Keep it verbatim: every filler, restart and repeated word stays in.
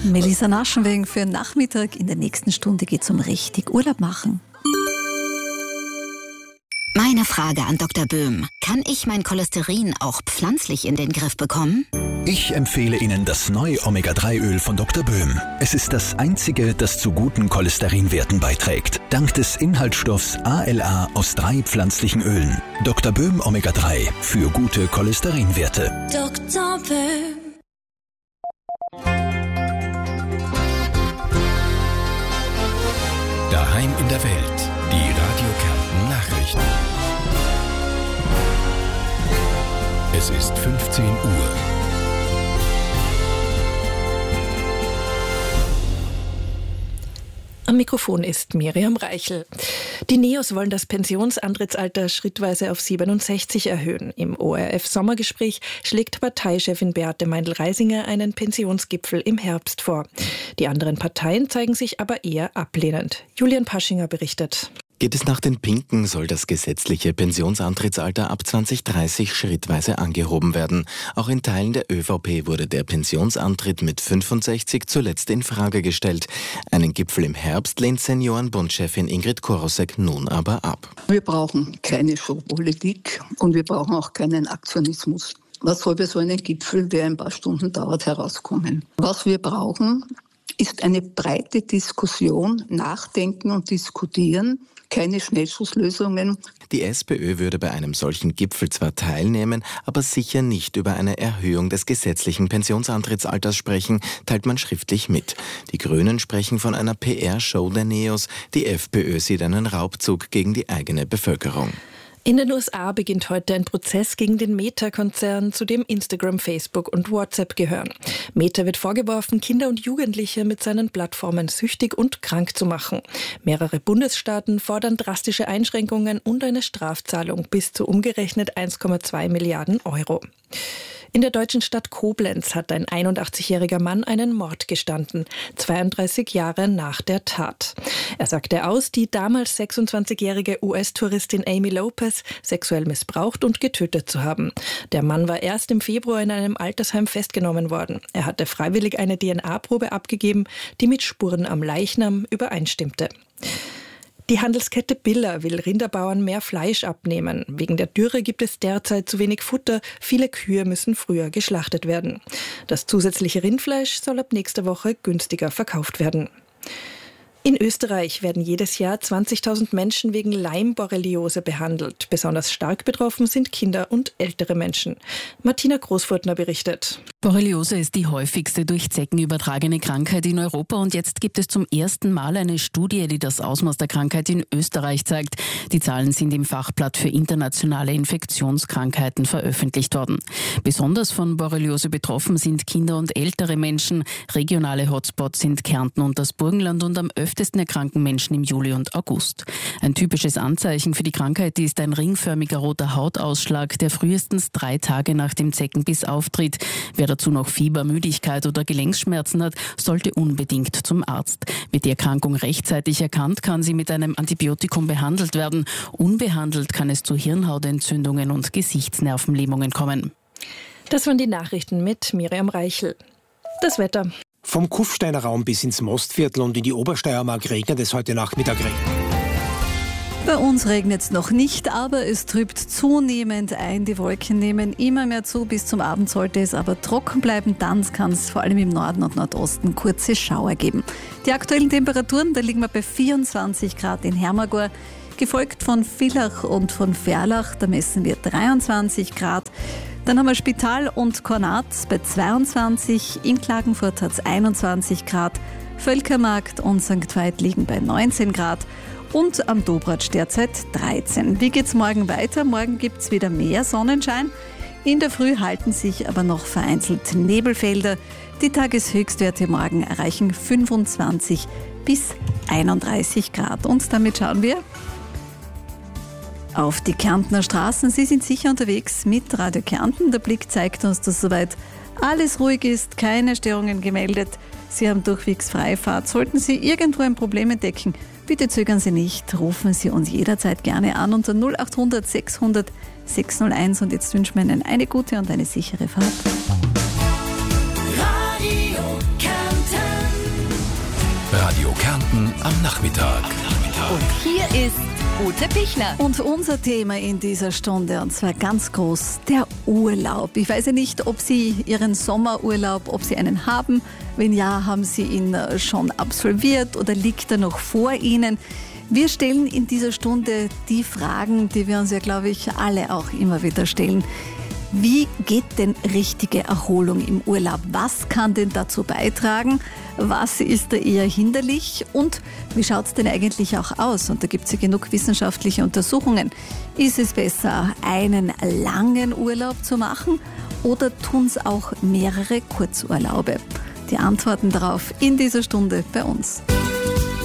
Melissa Naschenwegen für den Nachmittag. In der nächsten Stunde geht es um richtig Urlaub machen. Meine Frage an Doktor Böhm. Kann ich mein Cholesterin auch pflanzlich in den Griff bekommen? Ich empfehle Ihnen das neue Omega drei Öl von Doktor Böhm. Es ist das einzige, das zu guten Cholesterinwerten beiträgt. Dank des Inhaltsstoffs A L A aus drei pflanzlichen Ölen. Doktor Böhm Omega drei für gute Cholesterinwerte. Doktor Böhm. Daheim in der Welt. Die Radio Kärnten Nachrichten. Es ist fünfzehn Uhr. Am Mikrofon ist Miriam Reichel. Die NEOS wollen das Pensionsantrittsalter schrittweise auf siebenundsechzig erhöhen. Im O R F-Sommergespräch schlägt Parteichefin Beate Meindl-Reisinger einen Pensionsgipfel im Herbst vor. Die anderen Parteien zeigen sich aber eher ablehnend. Julian Paschinger berichtet. Geht es nach den Pinken, soll das gesetzliche Pensionsantrittsalter ab zwanzig dreißig schrittweise angehoben werden. Auch in Teilen der Ö V P wurde der Pensionsantritt mit fünfundsechzig zuletzt in Frage gestellt. Einen Gipfel im Herbst lehnt Seniorenbundchefin Ingrid Korosek nun aber ab. Wir brauchen keine Showpolitik und wir brauchen auch keinen Aktionismus. Was soll bei so einem Gipfel, der ein paar Stunden dauert, herauskommen? Was wir brauchen, ist eine breite Diskussion, nachdenken und diskutieren. Keine Schnellschusslösungen. Die SPÖ würde bei einem solchen Gipfel zwar teilnehmen, aber sicher nicht über eine Erhöhung des gesetzlichen Pensionsantrittsalters sprechen, teilt man schriftlich mit. Die Grünen sprechen von einer P R-Show der NEOS, die FPÖ sieht einen Raubzug gegen die eigene Bevölkerung. In den U S A beginnt heute ein Prozess gegen den Meta-Konzern, zu dem Instagram, Facebook und WhatsApp gehören. Meta wird vorgeworfen, Kinder und Jugendliche mit seinen Plattformen süchtig und krank zu machen. Mehrere Bundesstaaten fordern drastische Einschränkungen und eine Strafzahlung bis zu umgerechnet eins Komma zwei Milliarden Euro. In der deutschen Stadt Koblenz hat ein einundachtzigjähriger Mann einen Mord gestanden, zweiunddreißig Jahre nach der Tat. Er sagte aus, die damals sechsundzwanzigjährige U S-Touristin Amy Lopez sexuell missbraucht und getötet zu haben. Der Mann war erst im Februar in einem Altersheim festgenommen worden. Er hatte freiwillig eine D N A-Probe abgegeben, die mit Spuren am Leichnam übereinstimmte. Die Handelskette Biller will Rinderbauern mehr Fleisch abnehmen. Wegen der Dürre gibt es derzeit zu wenig Futter. Viele Kühe müssen früher geschlachtet werden. Das zusätzliche Rindfleisch soll ab nächster Woche günstiger verkauft werden. In Österreich werden jedes Jahr zwanzigtausend Menschen wegen Leimborreliose behandelt. Besonders stark betroffen sind Kinder und ältere Menschen. Martina Großfurtner berichtet. Borreliose ist die häufigste durch Zecken übertragene Krankheit in Europa und jetzt gibt es zum ersten Mal eine Studie, die das Ausmaß der Krankheit in Österreich zeigt. Die Zahlen sind im Fachblatt für internationale Infektionskrankheiten veröffentlicht worden. Besonders von Borreliose betroffen sind Kinder und ältere Menschen. Regionale Hotspots sind Kärnten und das Burgenland und am öftesten erkranken Menschen im Juli und August. Ein typisches Anzeichen für die Krankheit ist ein ringförmiger roter Hautausschlag, der frühestens drei Tage nach dem Zeckenbiss auftritt. Wer dazu noch Fieber, Müdigkeit oder Gelenkschmerzen hat, sollte unbedingt zum Arzt. Wird die Erkrankung rechtzeitig erkannt, kann sie mit einem Antibiotikum behandelt werden. Unbehandelt kann es zu Hirnhautentzündungen und Gesichtsnervenlähmungen kommen. Das waren die Nachrichten mit Miriam Reichel. Das Wetter. Vom Kufsteiner Raum bis ins Mostviertel und in die Obersteiermark regnet es heute Nachmittag Regen. Bei uns regnet es noch nicht, aber es trübt zunehmend ein. Die Wolken nehmen immer mehr zu. Bis zum Abend sollte es aber trocken bleiben. Dann kann es vor allem im Norden und Nordosten kurze Schauer geben. Die aktuellen Temperaturen, da liegen wir bei vierundzwanzig Grad in Hermagor, gefolgt von Villach und von Verlach. Da messen wir dreiundzwanzig Grad. Dann haben wir Spital und Kornatz bei zweiundzwanzig. In Klagenfurt hat es einundzwanzig Grad. Völkermarkt und Sankt Veit liegen bei neunzehn Grad. Und am Dobratsch derzeit dreizehn. Wie geht's morgen weiter? Morgen gibt's wieder mehr Sonnenschein. In der Früh halten sich aber noch vereinzelt Nebelfelder. Die Tageshöchstwerte morgen erreichen fünfundzwanzig bis einunddreißig Grad. Und damit schauen wir auf die Kärntner Straßen. Sie sind sicher unterwegs mit Radio Kärnten. Der Blick zeigt uns, dass soweit alles ruhig ist, keine Störungen gemeldet. Sie haben durchwegs Freifahrt. Sollten Sie irgendwo ein Problem entdecken, bitte zögern Sie nicht, rufen Sie uns jederzeit gerne an unter null acht hundert sechshundert sechshunderteins. Und jetzt wünschen wir Ihnen eine gute und eine sichere Fahrt. Radio Kärnten. Radio Kärnten am Nachmittag. Und hier ist Ute Pichler. Und unser Thema in dieser Stunde, und zwar ganz groß, der Urlaub. Ich weiß ja nicht, ob Sie Ihren Sommerurlaub, ob Sie einen haben. Wenn ja, haben Sie ihn schon absolviert oder liegt er noch vor Ihnen? Wir stellen in dieser Stunde die Fragen, die wir uns ja, glaube ich, alle auch immer wieder stellen. Wie geht denn richtige Erholung im Urlaub? Was kann denn dazu beitragen? Was ist da eher hinderlich? Und wie schaut es denn eigentlich auch aus? Und da gibt es ja genug wissenschaftliche Untersuchungen. Ist es besser, einen langen Urlaub zu machen oder tun es auch mehrere Kurzurlaube? Die Antworten darauf in dieser Stunde bei uns.